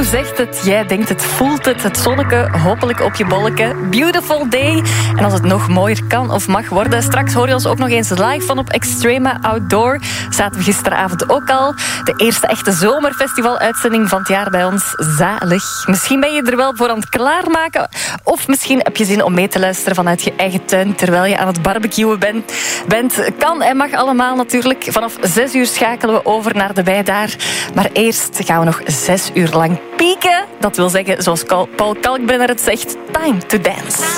zegt het, jij denkt het, voelt het. Het zonneke hopelijk op je bolleke. Beautiful day. En als het nog mooier kan of mag worden, straks hoor je ons ook nog eens live van op Extrema Outdoor. Zaten we gisteravond ook al. De eerste echte zomerfestival-uitzending van het jaar bij ons. Zalig. Misschien ben je er wel voor aan het klaarmaken. Of misschien heb je zin om mee te luisteren vanuit je eigen tuin terwijl je aan het barbecuen bent. Kan en mag allemaal natuurlijk. Vanaf 6 uur schakelen we over naar de Wij Daar. Maar eerst gaan we nog 6 uur lang pieken. Dat wil zeggen, zoals Paul Kalkbrenner het zegt, time to dance.